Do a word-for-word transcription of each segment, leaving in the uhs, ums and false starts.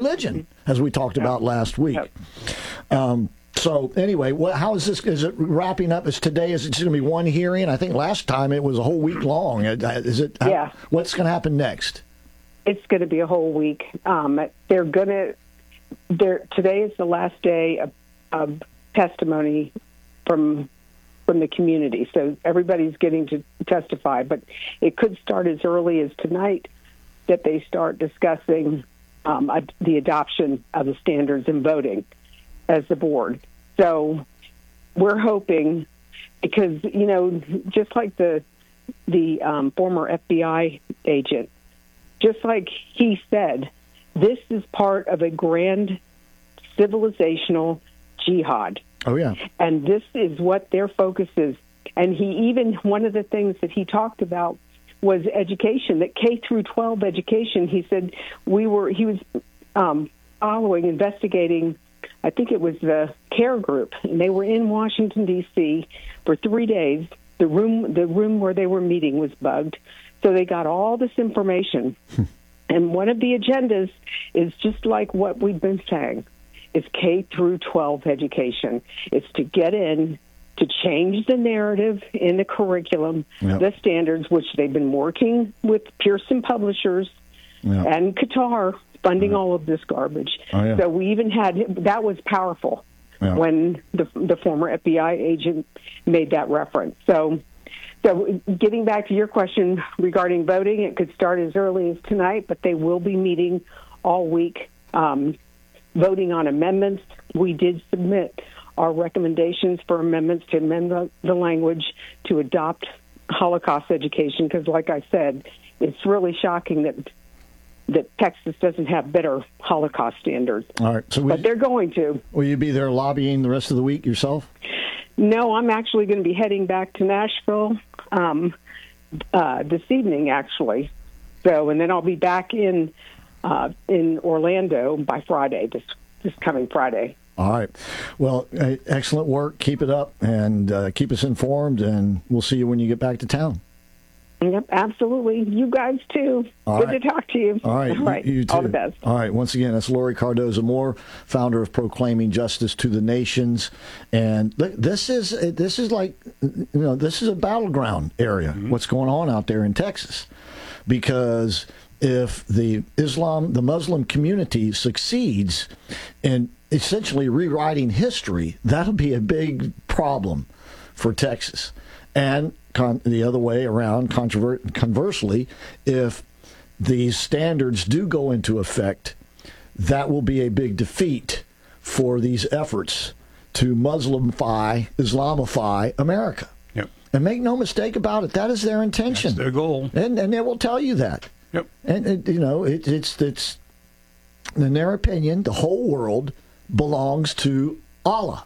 religion, as we talked Yeah. about last week. Yep. Um, so anyway, what, how is this? Is it wrapping up? Is today? Is it just going to be one hearing? I think last time it was a whole week long. Is it? Yeah. What's going to happen next? It's going to be a whole week. Um, they're going to. They're, today is the last day of, of testimony from from the community, so everybody's getting to testify. But it could start as early as tonight that they start discussing um, ad- the adoption of the standards in voting as the board. So we're hoping, because you know, just like the the um, former F B I agent. Just like he said, this is part of a grand civilizational jihad. Oh, yeah. And this is what their focus is. And he even, one of the things that he talked about was education, that K through twelve education. He said we were, he was um, following, investigating, I think it was the CARE group, and they were in Washington, D C for three days. The room, the room where they were meeting was bugged. So they got all this information. And one of the agendas is just like what we've been saying. It's K through twelve education. It's to get in, to change the narrative in the curriculum, Yep. the standards, which they've been working with Pearson Publishers Yep. and Qatar funding Yep. all of this garbage. Oh, yeah. So we even had, that was powerful Yep. when the, the former F B I agent made that reference. So So getting back to your question regarding voting, it could start as early as tonight, but they will be meeting all week, um, voting on amendments. We did submit our recommendations for amendments to amend the, the language to adopt Holocaust education, because like I said, it's really shocking that that Texas doesn't have better Holocaust standards. All right. So But will, they're going to. will you be there lobbying the rest of the week yourself? No, I'm actually going to be heading back to Nashville um, uh, this evening, actually. So, and then I'll be back in uh, in Orlando by Friday, this this coming Friday. All right. Well, uh, excellent work. Keep it up and uh, keep us informed, and we'll see you when you get back to town. Yep, absolutely. You guys, too. All Good right. to talk to you. All right. All right. You, you too. All the best. All right. Once again, that's Lori Cardoza Moore, founder of Proclaiming Justice to the Nations. And look, this is this is like, you know, this is a battleground area, mm-hmm. what's going on out there in Texas. Because if the Islam, the Muslim community succeeds in essentially rewriting history, that'll be a big problem for Texas. And con- the other way around, controver- conversely, if these standards do go into effect, that will be a big defeat for these efforts to Muslimify, Islamify America. Yep. And make no mistake about it, that is their intention. That's their goal. And and they will tell you that. Yep. And, and you know, it, it's it's in their opinion, the whole world belongs to Allah.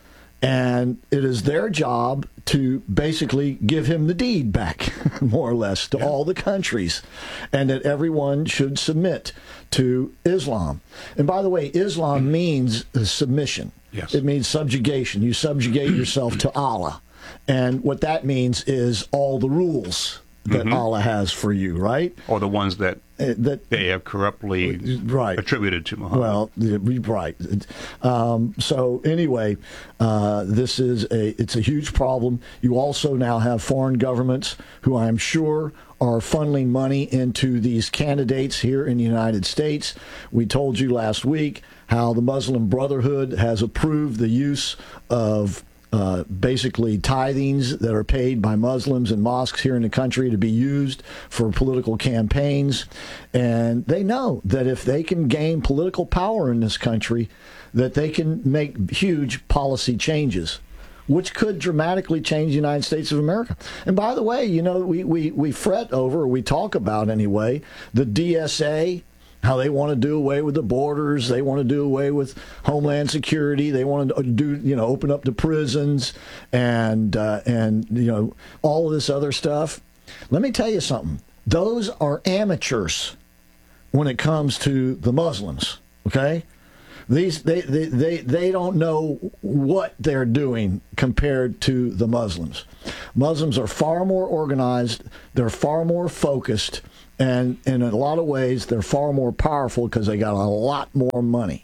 And it is their job to basically give him the deed back, more or less, to yeah. all the countries, and that everyone should submit to Islam. And by the way, Islam means submission. Yes. It means subjugation. You subjugate yourself to Allah. And what that means is all the rules that mm-hmm. Allah has for you, right? Or the ones that, uh, that they have corruptly right. attributed to Muhammad. Well, right. Um, so anyway, uh, this is a it's a huge problem. You also now have foreign governments who I'm sure are funneling money into these candidates here in the United States. We told you last week how the Muslim Brotherhood has approved the use of Uh, basically tithings that are paid by Muslims in mosques here in the country to be used for political campaigns. And they know that if they can gain political power in this country, that they can make huge policy changes, which could dramatically change the United States of America. And by the way, you know, we, we, we fret over, or we talk about anyway, the D S A, how they want to do away with the borders, they want to do away with Homeland Security, they want to do, you know, open up the prisons, and uh, and you know all of this other stuff. Let me tell you something; those are amateurs when it comes to the Muslims. Okay, these they they they, they don't know what they're doing compared to the Muslims. Muslims are far more organized, they're far more focused. And in a lot of ways, they're far more powerful because they got a lot more money.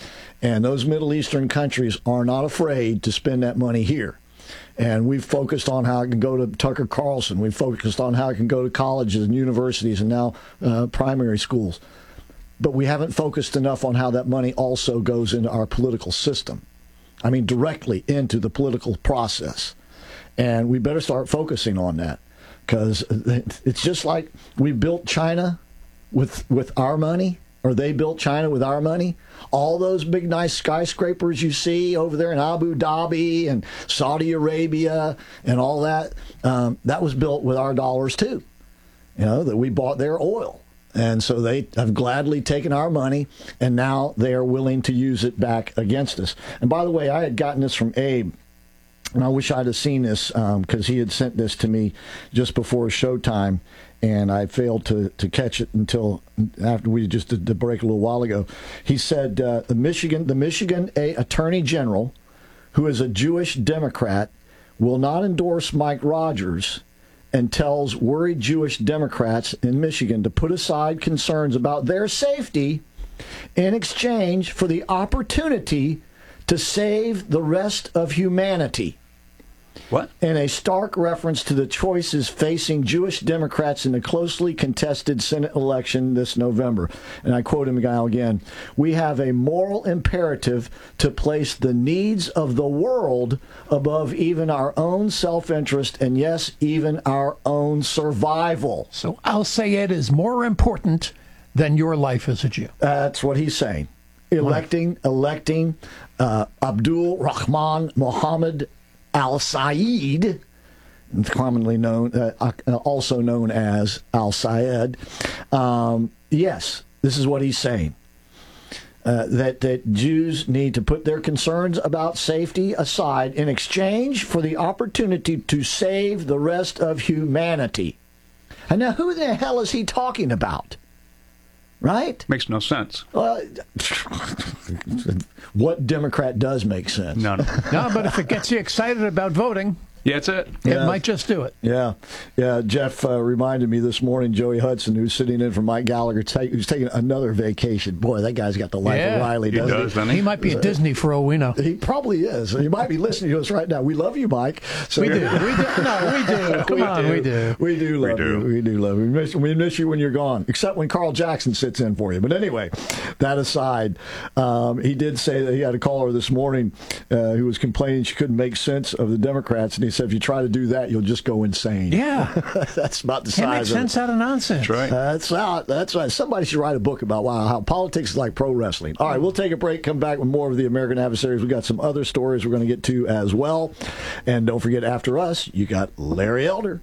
And those Middle Eastern countries are not afraid to spend that money here. And we've focused on how it can go to Tucker Carlson. We've focused on how it can go to colleges and universities and now uh, primary schools. But we haven't focused enough on how that money also goes into our political system. I mean, directly into the political process. And we better start focusing on that. Because it's just like we built China with with our money, or they built China with our money. All those big, nice skyscrapers you see over there in Abu Dhabi and Saudi Arabia and all that, um, that was built with our dollars too. You know, that we bought their oil. And so they have gladly taken our money, and now they are willing to use it back against us. And by the way, I had gotten this from Abe. And I wish I'd have seen this because um, he had sent this to me just before showtime, and I failed to, to catch it until after we just did the break a little while ago. He said uh, the Michigan, the Michigan a, Attorney General, who is a Jewish Democrat, will not endorse Mike Rogers and tells worried Jewish Democrats in Michigan to put aside concerns about their safety in exchange for the opportunity to save the rest of humanity. What? In a stark reference to the choices facing Jewish Democrats in the closely contested Senate election this November. And I quote him again, "We have a moral imperative to place the needs of the world above even our own self-interest and, yes, even our own survival." So I'll say it is more important than your life as a Jew. That's what he's saying. Electing, electing uh, Abdul Rahman Mohammed al-Sayed, commonly known, uh, also known as al-Sayed. Um, yes, this is what he's saying. Uh, that, that Jews need to put their concerns about safety aside in exchange for the opportunity to save the rest of humanity. And now who the hell is he talking about? Right? Makes no sense. Uh, what Democrat does make sense? None. No, but if it gets you excited about voting, Yeah, that's it. it Yeah. might just do it. Yeah. Yeah. Jeff uh, reminded me this morning, Joey Hudson, who's sitting in for Mike Gallagher, take, who's taking another vacation. Boy, that guy's got the life Yeah. of Riley, He doesn't does, he? doesn't He he? might be at Disney for all we know. He probably is. He might be listening to us right now. We love you, Mike. So, We do. We do. No, we do. Come we on, do. we do. We do love We do. you. We do love you. We miss, we miss you when you're gone, except when Carl Jackson sits in for you. But anyway, that aside, um, he did say that he had a caller this morning uh, who was complaining she couldn't make sense of the Democrats, and he said, if you try to do that, you'll just go insane. Yeah. That's about the Can't make size of it. sense out of nonsense. That's right. That's out. That's right. Somebody should write a book about wow, how politics is like pro wrestling. All right, we'll take a break, come back with more of the American Adversaries. We've got some other stories we're going to get to as well. And don't forget, after us, you got Larry Elder.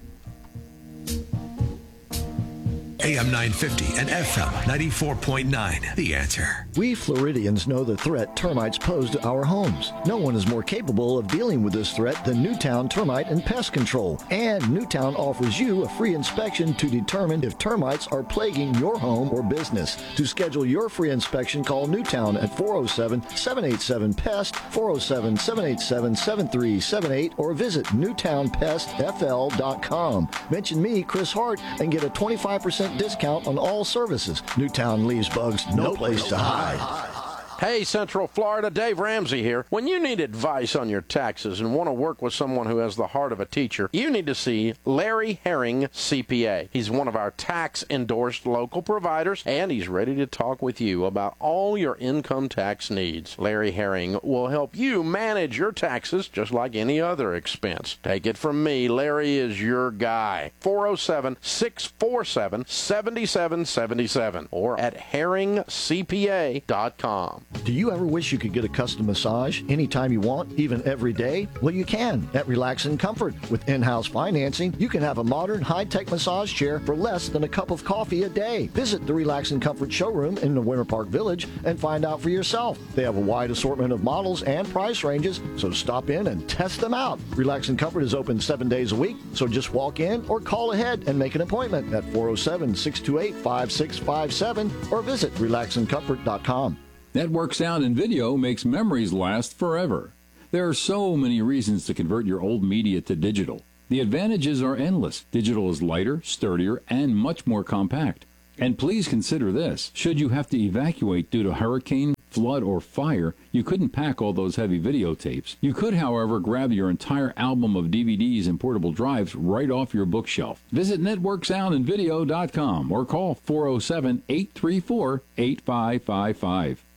A M nine fifty and F M ninety-four point nine. The Answer. We Floridians know the threat termites pose to our homes. No one is more capable of dealing with this threat than Newtown Termite and Pest Control. And Newtown offers you a free inspection to determine if termites are plaguing your home or business. To schedule your free inspection, call Newtown at four oh seven, seven eight seven, P E S T, four oh seven, seven eight seven, seven three seven eight, or visit newtown pest f l dot com. Mention me, Chris Hart, and get a twenty-five percent discount on all services. Newtown leaves bugs no, no place to hide. Hey, Central Florida, Dave Ramsey here. When you need advice on your taxes and want to work with someone who has the heart of a teacher, you need to see Larry Herring, C P A. He's one of our tax-endorsed local providers, and he's ready to talk with you about all your income tax needs. Larry Herring will help you manage your taxes just like any other expense. Take it from me, Larry is your guy. four oh seven, six four seven, seven seven seven seven or at herring c p a dot com. Do you ever wish you could get a custom massage anytime you want, even every day? Well, you can at Relax and Comfort. With in-house financing, you can have a modern, high-tech massage chair for less than a cup of coffee a day. Visit the Relax and Comfort showroom in the Winter Park Village and find out for yourself. They have a wide assortment of models and price ranges, so stop in and test them out. Relax and Comfort is open seven days a week, so just walk in or call ahead and make an appointment at four oh seven, six two eight, five six five seven or visit relax and comfort dot com. Network sound and video makes memories last forever. There are so many reasons to convert your old media to digital. The advantages are endless. Digital is lighter, sturdier, and much more compact. And please consider this. Should you have to evacuate due to hurricane, flood, or fire, you couldn't pack all those heavy videotapes. You could, however, grab your entire album of D V Ds and portable drives right off your bookshelf. Visit network sound and video dot com or call four oh seven, eight three four, eight five five five.